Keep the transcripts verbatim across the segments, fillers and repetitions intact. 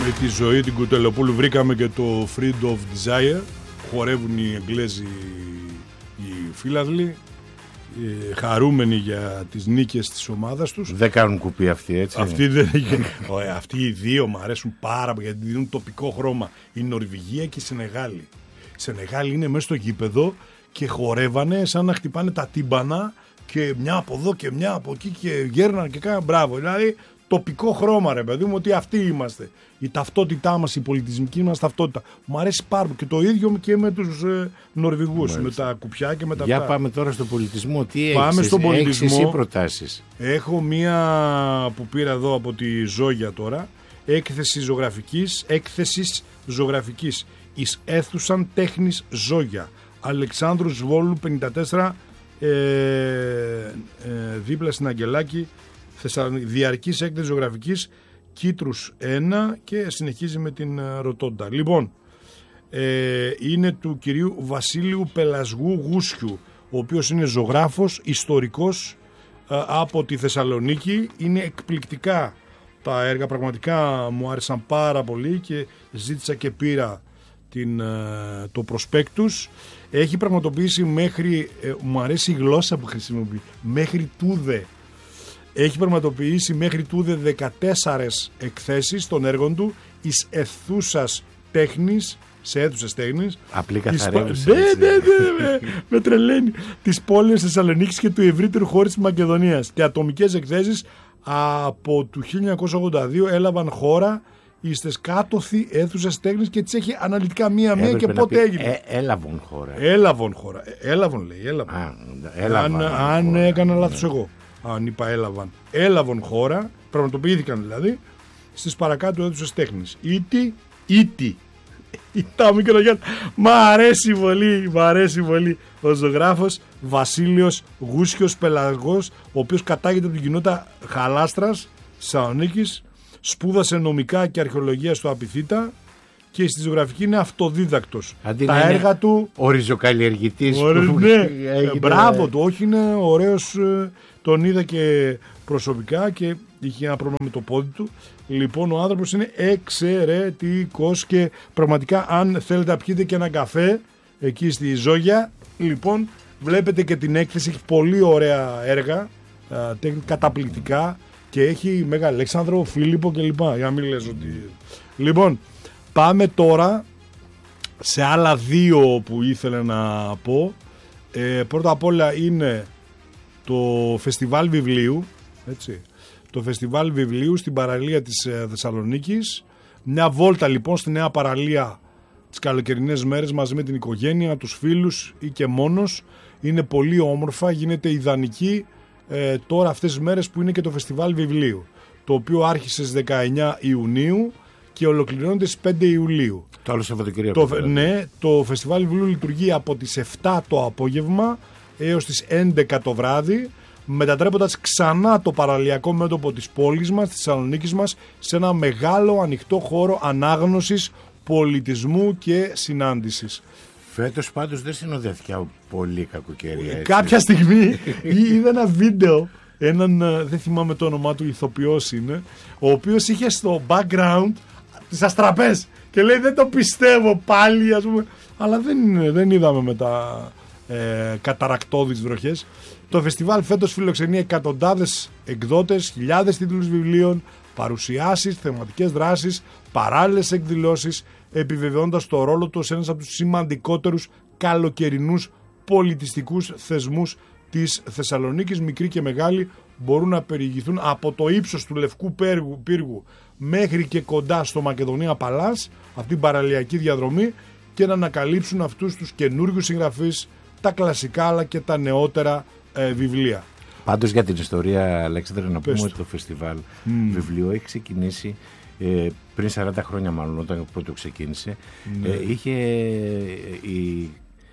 με τη ζωή την Κουτελοπούλου βρήκαμε και το Freed of Desire. Χορεύουν οι Εγγλέζοι, οι φίλαθλοι, χαρούμενοι για τις νίκες της ομάδας τους. Δεν κάνουν κουπί αυτοί, έτσι. Αυτοί, δεν... αυτοί οι δύο μου αρέσουν πάρα πολύ γιατί δίνουν τοπικό χρώμα. Η Νορβηγία και η Σενεγάλη. Η Σενεγάλη είναι μέσα στο γήπεδο και χορεύανε σαν να χτυπάνε τα τύμπανα και μια από εδώ και μια από εκεί και γέρναν και κάναν μπράβο. Δηλαδή τοπικό χρώμα, ρε παιδί μου, ότι αυτοί είμαστε. Η ταυτότητά μας, η πολιτισμική μας ταυτότητα. Μου αρέσει πάρα πολύ. Και το ίδιο και με τους ε, Νορβηγούς, με τα κουπιά και με τα Για αυτά. πάμε τώρα στον πολιτισμό. Τι πάμε έχεις, στον πολιτισμό. έχεις εσύ προτάσεις? Έχω μία που πήρα εδώ από τη Ζόγια τώρα. Έκθεση ζωγραφικής, έκθεσης ζωγραφικής. Εις αίθουσαν τέχνης Ζόγια. Αλεξάνδρου Βόλου πενήντα τέσσερα, ε, ε, δίπλα στην Αγγελάκη, Θεσσαλονίκη. Διαρκής έκθεση ζωγραφικής, Κίτρους ένα, και συνεχίζει με την Ρωτώντα. Λοιπόν, ε, είναι του κυρίου Βασίλειου Πελασγού Γούσιου, ο οποίος είναι ζωγράφος, ιστορικός ε, από τη Θεσσαλονίκη. Είναι εκπληκτικά τα έργα, πραγματικά μου άρεσαν πάρα πολύ και ζήτησα και πήρα την, το προσπέκτους. Έχει πραγματοποιήσει μέχρι, ε, μου αρέσει η γλώσσα που χρησιμοποιεί, μέχρι τούδε. Έχει πραγματοποιήσει μέχρι τούδε δεκατέσσερις εκθέσεις των έργων του εις αιθούσας τέχνης, σε αίθουσες τέχνης. Απλή καθαρέλωση. Ναι, ναι, ναι, ναι, με τρελαίνει. Της πόλης Θεσσαλονίκης και του ευρύτερου χώρου της Μακεδονίας. Και ατομικές εκθέσεις από το χίλια εννιακόσια ογδόντα δύο έλαβαν χώρα στις κάτωθι αίθουσες τέχνης και τις έχει αναλυτικά μία-μία και πότε έγινε. Ε, έλαβαν χώρα. Έλαβαν χώρα. Έλαβαν λέει. Έλαβαν. Α, έλαβαν αν χώρα. αν έκανα λάθος εγώ. Αν είπα έλαβαν. Έλαβαν χώρα, πραγματοποιήθηκαν δηλαδή, στις παρακάτω αίθουσες τέχνης. Ήτι, ήτι. Ητά μικρογιάννα. Μ' αρέσει πολύ, μ' αρέσει πολύ ο ζωγράφος Βασίλειος Γούσιος Πελαγός, ο οποίος κατάγεται από την κοινότητα Χαλάστρας Θεσσαλονίκης, σπούδασε νομικά και αρχαιολογία στο Απιθύτα και στη ζωγραφική είναι αυτοδίδακτος. Αντί τα να έργα του. Ο ριζοκαλλιεργητής. Ωραί, που ναι, έγινε... μπράβο του, όχι, είναι ωραίος. Τον είδα και προσωπικά και είχε ένα πρόβλημα με το πόδι του. Λοιπόν, ο άνθρωπος είναι εξαιρετικός και πραγματικά, αν θέλετε να πιείτε και ένα καφέ εκεί στη Ζόγια, λοιπόν, βλέπετε και την έκθεση. Έχει πολύ ωραία έργα, καταπληκτικά, και έχει Μέγα Αλέξανδρο, Φίλιππο κλπ. Για να μην λες ότι... Λοιπόν, πάμε τώρα σε άλλα δύο που ήθελα να πω. Ε, πρώτα απ' όλα είναι το Φεστιβάλ Βιβλίου, έτσι. Το Φεστιβάλ Βιβλίου στην παραλία της ε, Θεσσαλονίκης. Μια βόλτα λοιπόν στη νέα παραλία τις καλοκαιρινές μέρες μαζί με την οικογένεια, τους φίλους ή και μόνος. Είναι πολύ όμορφα, γίνεται ιδανική ε, τώρα αυτές τις μέρες που είναι και το Φεστιβάλ Βιβλίου, το οποίο άρχισε στις δεκαεννιά Ιουνίου και ολοκληρώνεται στις πέντε Ιουλίου. Το άλλο Σαββατοκύριακο. Το, ναι, το Φεστιβάλ Βιβλίου λειτουργεί από τις επτά το απόγευμα έως τις έντεκα το βράδυ, μετατρέποντας ξανά το παραλιακό μέτωπο της πόλης μας, της Θεσσαλονίκης μας, σε ένα μεγάλο ανοιχτό χώρο ανάγνωσης, πολιτισμού και συνάντησης. Φέτος πάντως δεν συνοδεύτηκε πολύ κακοκαιρία. Έτσι. Κάποια στιγμή είδα ένα βίντεο, έναν, δεν θυμάμαι το όνομά του, ηθοποιός είναι, ο οποίος είχε στο background τις αστραπές και λέει δεν το πιστεύω πάλι, ας πούμε, αλλά δεν, δεν είδαμε μετά ε, καταρακτώδεις βροχές. Το φεστιβάλ φέτος φιλοξενεί εκατοντάδες εκδότες, χιλιάδες τίτλους βιβλίων, παρουσιάσεις, θεματικές δράσεις, παράλληλες εκδηλώσεις, επιβεβαιώντας το ρόλο του ως ένας από τους σημαντικότερους καλοκαιρινούς πολιτιστικούς θεσμούς της Θεσσαλονίκης. Μικροί και μεγάλοι μπορούν να περιηγηθούν από το ύψος του Λευκού Πύργου, πύργου μέχρι και κοντά στο Μακεδονία Παλάς, αυτή την παραλιακή διαδρομή, και να ανακαλύψουν αυτούς τους καινούριους συγγραφείς, τα κλασικά αλλά και τα νεότερα ε, βιβλία. Πάντως για την ιστορία, Αλέξανδρε, να πούμε Πες ότι το. το φεστιβάλ Mm. βιβλίο έχει ξεκινήσει ε, πριν σαράντα χρόνια, μάλλον όταν πρώτο ξεκίνησε. Ναι. Ε, είχε, ε, η,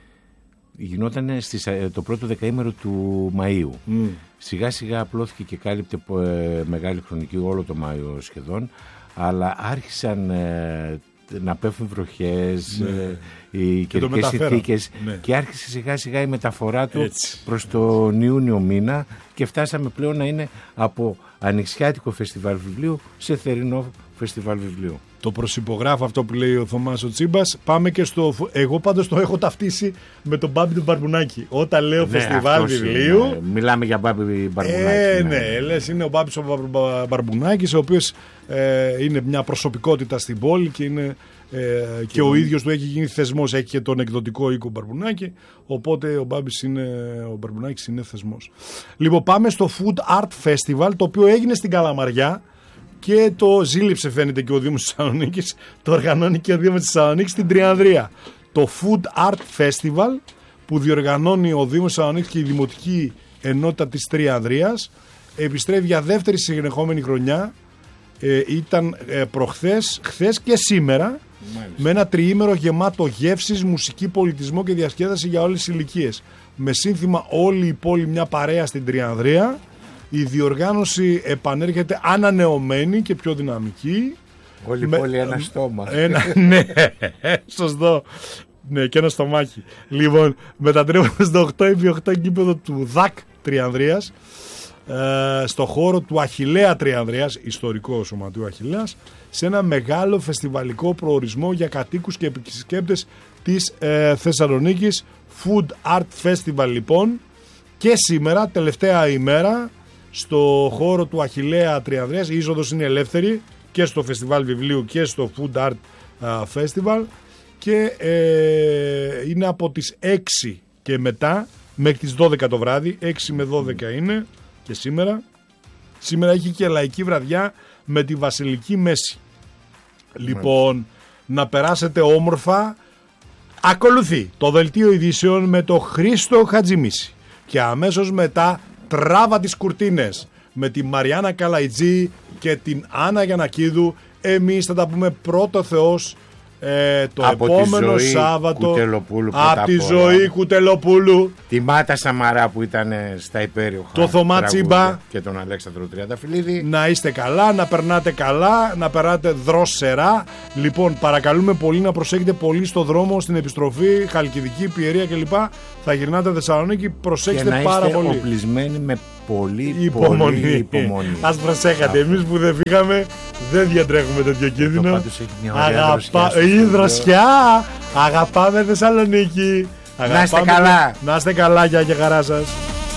γινόταν στις, ε, το πρώτο δεκαήμερο του Μαΐου. Mm. Σιγά σιγά απλώθηκε και κάλυπτε ε, μεγάλη χρονική, όλο το Μάιο σχεδόν, αλλά άρχισαν ε, να πέφτουν βροχές, Ναι. ε, οι Και το καιρικές μεταφέραν. συνθήκες, Ναι. και άρχισε σιγά σιγά η μεταφορά του Έτσι. προς τον Ιούνιο μήνα και φτάσαμε πλέον να είναι από ανοιξιάτικο φεστιβάλ βιβλίου σε θερινό φεστιβάλ βιβλίου. Το προσυπογράφω αυτό που λέει ο Θωμάς ο Τσίμπας. Πάμε και στο. Εγώ πάντως το έχω ταυτίσει με τον Μπάμπη τον Μπαρμπουνάκη. Όταν λέω ναι, φεστιβάλ βιβλίου. Είναι. Μιλάμε για Μπάμπη Μπαρμπουνάκη. Ε, ναι, ναι. Λες, είναι ο Μπάμπης ο Μπαρμπουνάκης, ο οποίος ε, είναι μια προσωπικότητα στην πόλη και είναι. Ε, και, και ο ίδιος του έχει γίνει θεσμός. Έχει και τον εκδοτικό οίκο Μπαρμπουνάκη. Οπότε ο Μπάμπης είναι. Ο Μπαρμπουνάκης είναι θεσμός. Λοιπόν, πάμε στο Food Art Festival, το οποίο έγινε στην Καλαμαριά. Και το ζήλεψε φαίνεται και ο Δήμος της Θεσσαλονίκης, το οργανώνει και ο Δήμος της Θεσσαλονίκης στην Τριανδρία. Το Food Art Festival που διοργανώνει ο Δήμος της Θεσσαλονίκης και η Δημοτική Ενότητα της Τριανδρίας επιστρέφει για δεύτερη συνεχόμενη χρονιά. Ε, ήταν ε, προχθές, χθες και σήμερα. Μάλιστα. Με ένα τριήμερο γεμάτο γεύσεις, μουσική, πολιτισμό και διασκέδαση για όλες τις ηλικίες. Με σύνθημα όλη η πόλη μια παρέα στην Τριανδρία. Η διοργάνωση επανέρχεται ανανεωμένη και πιο δυναμική. Όλη η με... πόλη ένα στόμα. Ένα... ναι, σωστό. Ναι, και ένα στομάχι. Λοιπόν, μετατρέπουμε στο οκτώ επί οκτώ γήπεδο του ΔΑΚ Τριανδρίας, ε, στο χώρο του Αχιλλέα Τριανδρίας, ιστορικό σωματείο Αχιλλέας, σε ένα μεγάλο φεστιβαλικό προορισμό για κατοίκους και επισκέπτες της ε, Θεσσαλονίκης. Food Art Festival λοιπόν. Και σήμερα, τελευταία ημέρα, στο χώρο του Αχιλλέα Τριανδρίας, η είσοδος είναι ελεύθερη και στο φεστιβάλ βιβλίου και στο Food Art uh, Festival και ε, είναι από τις έξι και μετά μέχρι τις δώδεκα το βράδυ, έξι με δώδεκα είναι και σήμερα. Σήμερα έχει και λαϊκή βραδιά με τη Βασιλική Μέση. Λοιπόν, να περάσετε όμορφα. Ακολουθεί το δελτίο ειδήσεων με το Χρήστο Χατζημίση και αμέσως μετά τράβα τις κουρτίνες με τη Μαριάννα Καλαϊτζή και την Άννα Γιαννακίδου. Εμείς θα τα πούμε πρώτο Θεός ε, το από επόμενο τη ζωή Σάββατο Κουτελοπούλου, από τη ζωή Κουτελοπούλου, τη Μάτα Σαμαρά που ήταν στα υπέροχα, το Θωμά Τσίμπα και τον Αλέξανδρο Τριανταφυλλίδη. Να είστε καλά, να περνάτε καλά, να περνάτε δρόσερα. Λοιπόν, παρακαλούμε πολύ να προσέχετε πολύ στο δρόμο, στην επιστροφή, Χαλκιδική, Πιερία κλπ. Θα γυρνάτε Θεσσαλονίκη, προσέξτε και να πάρα είστε πολύ. Οπλισμένοι με πολύ υπομονή. Πολύ υπομονή. Ας προσέχατε, εμείς που δεν φύγαμε δεν διατρέχουμε τέτοιο κίνδυνο. Πάντως έχει μια ωραία Αγαπα... δροσιά. Η δροσιά! Αγαπάμε Θεσσαλονίκη. Να είστε καλά. Να είστε καλά, γεια και χαρά σας.